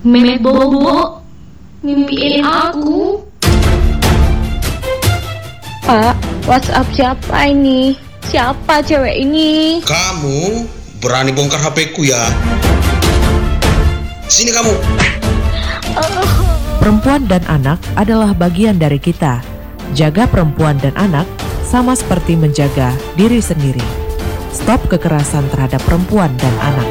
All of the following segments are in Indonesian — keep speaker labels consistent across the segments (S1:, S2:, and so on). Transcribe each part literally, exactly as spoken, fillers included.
S1: Memet Bobo mimpiin aku.
S2: Pak, WhatsApp siapa ini? Siapa cewek ini?
S3: Kamu berani bongkar H P ku ya? Sini kamu.
S4: Perempuan dan anak adalah bagian dari kita. Jaga perempuan dan anak sama seperti menjaga diri sendiri. Stop kekerasan terhadap perempuan dan anak.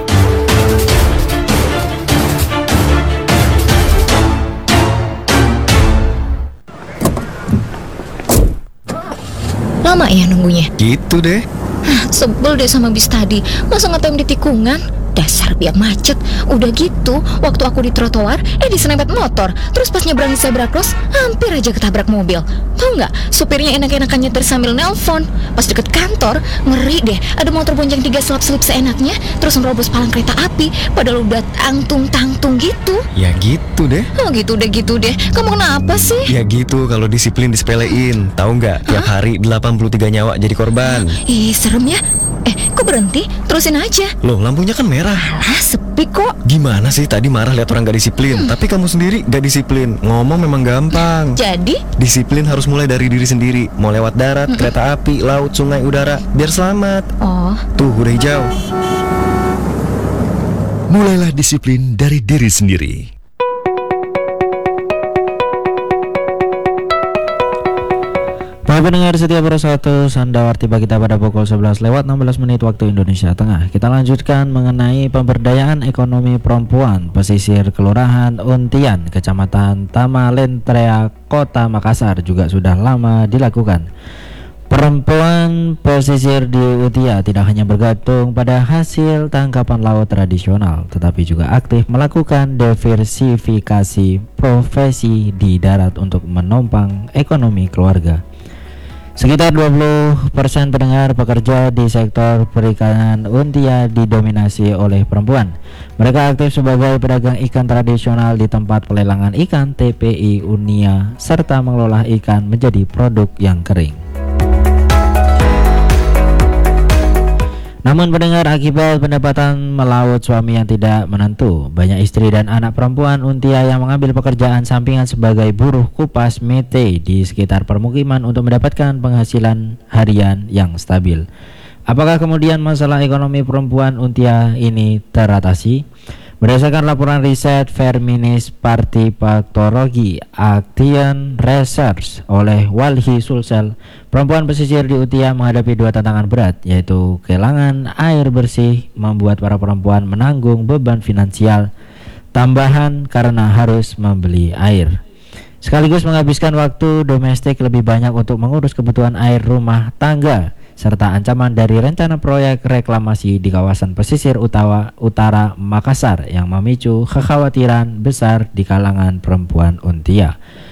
S5: Lama ya nunggunya?
S6: Gitu deh.
S5: Hah, sebel deh sama bis tadi. Masa ngetem di tikungan? Dasar biar macet. Udah gitu, waktu aku di trotoar, eh diserempet motor. Terus pas nyebrang di zebra cross, hampir aja ketabrak mobil. Tahu nggak? Supirnya enak-enakan nyetir sambil nelpon. Pas deket kantor, ngeri deh. Ada motor bonceng tiga selap-selip seenaknya, terus nerobos palang kereta api. Padahal udah tangtung-tangtung gitu.
S6: Ya gitu deh.
S5: Oh gitu deh, gitu deh. Kamu kenapa sih?
S6: Ya gitu kalau disiplin disepelein. Tahu nggak? Tiap hari delapan puluh tiga nyawa jadi korban.
S5: Ih, serem ya. Eh, kok berhenti? Terusin aja.
S6: Loh, lampunya kan merah.
S5: Alah, sepi kok.
S6: Gimana sih tadi marah lihat orang gak disiplin, hmm. tapi kamu sendiri gak disiplin. Ngomong memang gampang.
S5: Jadi?
S6: Disiplin harus mulai dari diri sendiri. Mau lewat darat, hmm. kereta api, laut, sungai, udara, biar selamat.
S5: Oh.
S6: Tuh, udah hijau.
S7: Mulailah disiplin dari diri sendiri.
S8: Para pendengar setia Bersatu, Sandawar tiba kita pada pukul sebelas lewat enam belas menit waktu Indonesia Tengah. Kita lanjutkan mengenai pemberdayaan ekonomi perempuan pesisir Kelurahan Untian, Kecamatan Tamalentrea, Kota Makassar juga sudah lama dilakukan. Perempuan pesisir di Utia tidak hanya bergantung pada hasil tangkapan laut tradisional, tetapi juga aktif melakukan diversifikasi profesi di darat untuk menopang ekonomi keluarga. Sekitar dua puluh persen pendengar pekerja di sektor perikanan Untia didominasi oleh perempuan. Mereka aktif sebagai pedagang ikan tradisional di tempat pelelangan ikan T P I Unia serta mengelola ikan menjadi produk yang kering. Namun pendengar, akibat pendapatan melaut suami yang tidak menentu, banyak istri dan anak perempuan Untia yang mengambil pekerjaan sampingan sebagai buruh kupas mete di sekitar permukiman untuk mendapatkan penghasilan harian yang stabil. Apakah kemudian masalah ekonomi perempuan Untia ini teratasi? Berdasarkan laporan riset Feminis Partipatologi Action Research oleh Walhi Sulsel, perempuan pesisir di Utia menghadapi dua tantangan berat, yaitu kehilangan air bersih membuat para perempuan menanggung beban finansial tambahan karena harus membeli air, sekaligus menghabiskan waktu domestik lebih banyak untuk mengurus kebutuhan air rumah tangga, serta ancaman dari rencana proyek reklamasi di kawasan pesisir utara, utara Makassar yang memicu kekhawatiran besar di kalangan perempuan Untia.